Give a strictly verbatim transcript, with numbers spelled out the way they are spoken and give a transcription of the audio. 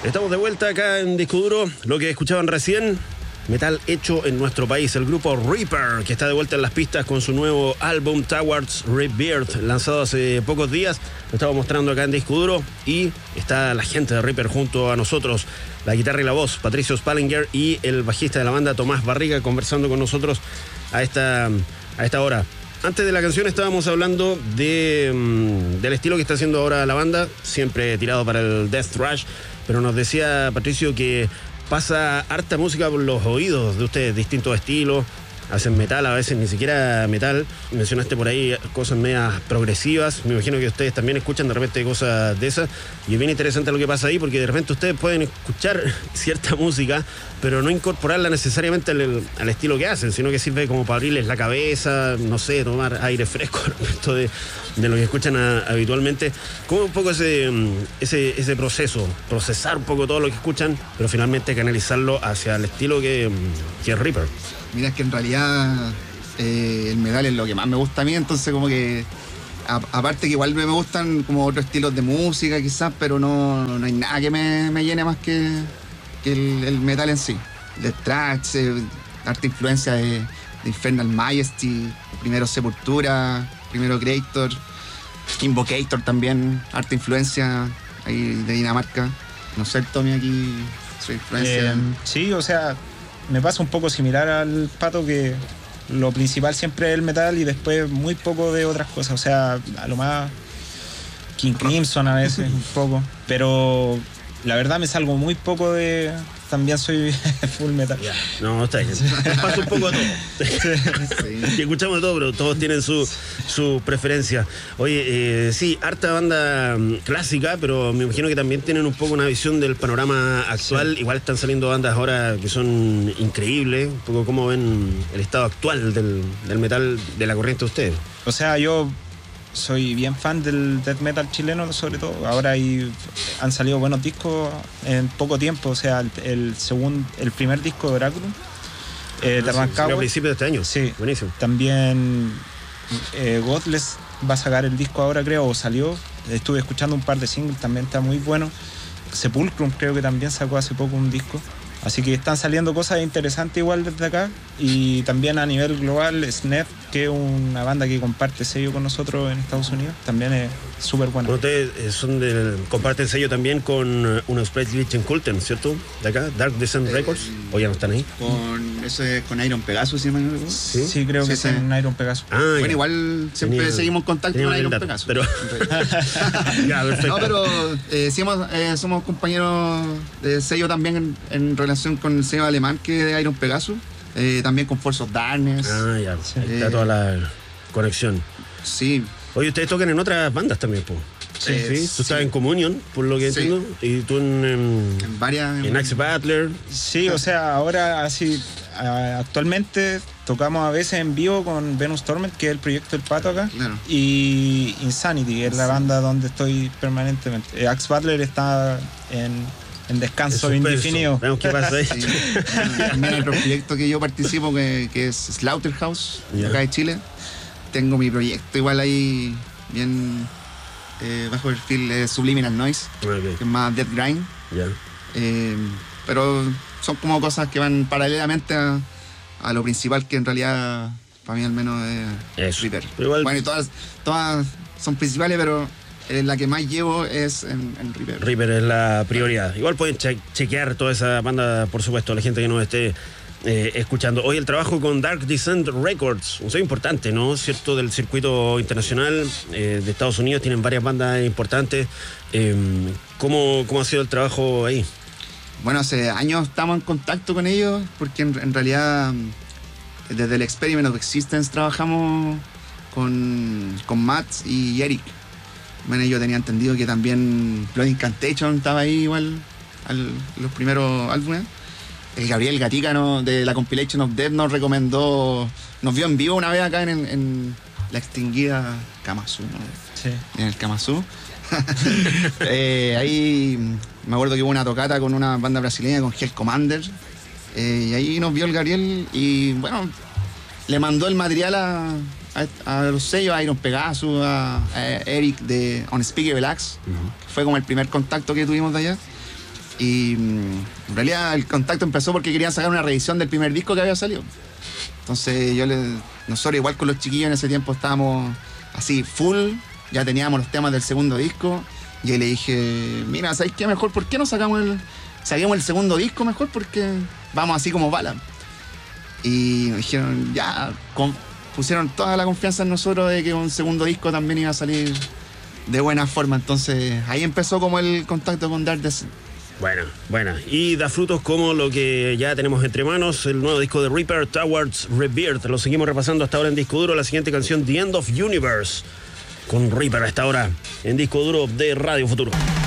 Estamos de vuelta acá en Disco Duro. Lo que escuchaban recién, metal hecho en nuestro país. El grupo Reaper, que está de vuelta en las pistas con su nuevo álbum Towards Rebirth, lanzado hace pocos días. Lo estamos mostrando acá en Disco Duro. Y está la gente de Reaper junto a nosotros. La guitarra y la voz, Patricio Spallinger, y el bajista de la banda, Tomás Barriga, conversando con nosotros a esta, a esta hora. Antes de la canción estábamos hablando de, um, del estilo que está haciendo ahora la banda, siempre tirado para el death thrash, pero nos decía Patricio que pasa harta música por los oídos de ustedes, distintos estilos, hacen metal, a veces ni siquiera metal. Mencionaste por ahí cosas medias progresivas, me imagino que ustedes también escuchan de repente cosas de esas, y es bien interesante lo que pasa ahí, porque de repente ustedes pueden escuchar cierta música, pero no incorporarla necesariamente al, al estilo que hacen, sino que sirve como para abrirles la cabeza, no sé, tomar aire fresco respecto de, de lo que escuchan a, habitualmente. ¿Cómo un poco ese, ese, ese proceso? Procesar un poco todo lo que escuchan, pero finalmente canalizarlo hacia el estilo que, que es Reaper. Mira, es que en realidad eh, el metal es lo que más me gusta a mí, entonces como que a, aparte que igual me, me gustan como otros estilos de música quizás, pero no, no hay nada que me, me llene más que, que el, el metal en sí. The Thrash, eh, harta influencia de, de Infernal Majesty, primero Sepultura, primero Creator, Invocator también, harta influencia ahí de Dinamarca. No sé, Tommy, aquí su influencia. Eh, sí, o sea, me pasa un poco similar al Pato, que lo principal siempre es el metal y después muy poco de otras cosas. O sea, a lo más King Crimson a veces, un poco. Pero la verdad me salgo muy poco de... También soy full metal. Yeah. No, está bien. Pasa un poco de todo. Sí. Escuchamos de todo, pero todos tienen su, su preferencia. Oye, eh, sí, harta banda clásica, pero me imagino que también tienen un poco una visión del panorama actual. Sí. Igual están saliendo bandas ahora que son increíbles. Un poco cómo ven el estado actual del, del metal de la corriente de ustedes. O sea, yo soy bien fan del death metal chileno, sobre todo. Ahora hay, han salido buenos discos en poco tiempo. O sea, el, el segundo, el primer disco de Oraculum, eh, ah, de sí, Rancagua. A principios de este año. Sí. Buenísimo. También eh, Godless va a sacar el disco ahora, creo, o salió. Estuve escuchando un par de singles, también está muy bueno. Sepulcrum creo que también sacó hace poco un disco. Así que están saliendo cosas interesantes igual desde acá. Y también a nivel global, Snef, que es una banda que comparte sello con nosotros en Estados Unidos, también es súper buena. Ustedes son del, comparten sello también con unos Preach and Culten, ¿cierto? De acá, Dark Descent eh, Records, ¿o ya no están ahí? Con, eso es con Iron Pegasus, ¿sí? Sí, sí creo sí, que sí. Es en Iron Pegasus. Ah, bueno, ya. Igual siempre tenía, seguimos en contacto con Iron dato, Pegasus. Pero... ya, perfecto. No, pero eh, sí hemos, eh, somos compañeros de sello también en, en relación con el sello alemán que es de Iron Pegasus. Eh, también con Force of Darkness. Ah, ya, sí. Ahí está eh, toda la conexión. Sí. Oye, ustedes tocan en otras bandas también, po. Sí, eh, sí. Tú estás sí. en Communion, por lo que sí. entiendo. Y tú en... En, en varias... En Axe Butler. Sí, o sea, ahora así... Actualmente tocamos a veces en vivo con Venus Torment, que es el proyecto del Pato acá. Claro. Y Insanity, que es la banda donde estoy permanentemente. Axe Butler está en... en descanso indefinido. Veamos qué pasa ahí. Sí. También hay otro proyecto que yo participo que, que es Slaughterhouse, yeah. acá de Chile. Tengo mi proyecto igual ahí bien eh, bajo el perfil eh, Subliminal Noise, okay. que es más Death Grind. Yeah. Eh, pero son como cosas que van paralelamente a, a lo principal, que en realidad para mí al menos es Reaper. Igual... Bueno, y todas, todas son principales, pero la que más llevo es en, en Reaper. Reaper es la prioridad. Igual pueden che- chequear toda esa banda, por supuesto, la gente que nos esté eh, escuchando. Hoy el trabajo con Dark Descent Records, un sello importante, ¿no? Cierto, del circuito internacional eh, de Estados Unidos, tienen varias bandas importantes. Eh, ¿cómo, ¿Cómo ha sido el trabajo ahí? Bueno, hace años estamos en contacto con ellos, porque en, en realidad desde el Experiment of Existence trabajamos con, con Matt y Eric. Bueno, yo tenía entendido que también Blood Incantation estaba ahí igual al, los primeros álbumes. El Gabriel Gatica, ¿no?, de la Compilation of Death nos recomendó, nos vio en vivo una vez acá en, en la extinguida Kamasu, ¿no? Sí. En el Kamasu. eh, ahí me acuerdo que hubo una tocata con una banda brasileña, con Hell Commander. Eh, y ahí nos vio el Gabriel y bueno, le mandó el material a... A, a los sellos, a Iron Pegasus, a, a Eric de Unspeakable Acts, uh-huh. que fue como el primer contacto que tuvimos de allá. Y mm, en realidad el contacto empezó porque querían sacar una reedición del primer disco que había salido. Entonces yo le, nosotros igual con los chiquillos en ese tiempo estábamos así full, ya teníamos los temas del segundo disco. Y yo le dije, mira, ¿sabes qué? Mejor, ¿por qué no sacamos el, sacamos el segundo disco mejor? Porque vamos así como bala. Y me dijeron, ya, con, pusieron toda la confianza en nosotros de que un segundo disco también iba a salir de buena forma. Entonces ahí empezó como el contacto con Dark Descent. Bueno, bueno, y da frutos como lo que ya tenemos entre manos, el nuevo disco de Reaper, Towards Rebirth. Lo seguimos repasando hasta ahora en Disco Duro, la siguiente canción, The End of Universe, con Reaper a esta hora en Disco Duro de Radio Futuro.